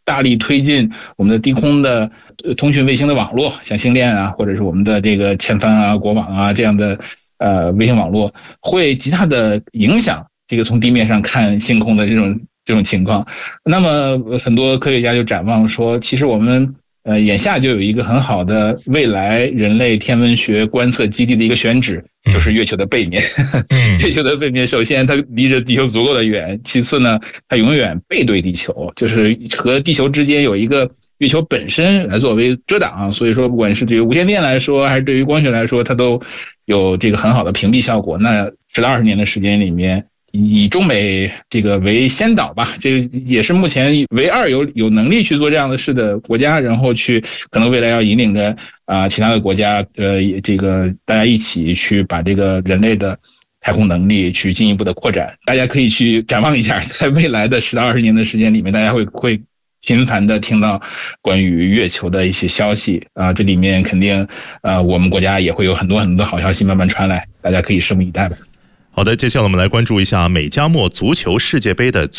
大力推进我们的低空的通讯卫星的网络，像星链啊，或者是我们的这个千帆啊、国网啊这样的卫星网络，会极大的影响这个从地面上看星空的这种情况。那么很多科学家就展望说，其实我们眼下就有一个很好的未来人类天文学观测基地的一个选址，就是月球的背面。月球的背面，首先它离着地球足够的远，其次呢，它永远背对地球，就是和地球之间有一个月球本身来作为遮挡，所以说不管是对于无线电来说，还是对于光学来说，它都有这个很好的屏蔽效果。那10到20年的时间里面，以中美这个为先导吧，这个也是目前唯二有能力去做这样的事的国家，然后去可能未来要引领着其他的国家这个大家一起去把这个人类的太空能力去进一步的扩展。大家可以去展望一下，在未来的10到20年的时间里面，大家会频繁的听到关于月球的一些消息这里面肯定我们国家也会有很多很多好消息慢慢传来，大家可以拭目以待吧。 好的，接下来我们来关注一下美加墨足球世界杯的